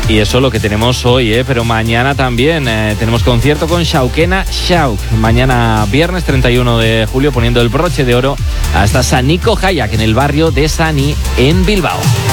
Y eso es lo que tenemos hoy, pero mañana también tenemos concierto con Xauquena Xauk. Mañana viernes 31 de julio poniendo el broche de oro hasta San Nico Jayak en el barrio de Sani en Bilbao.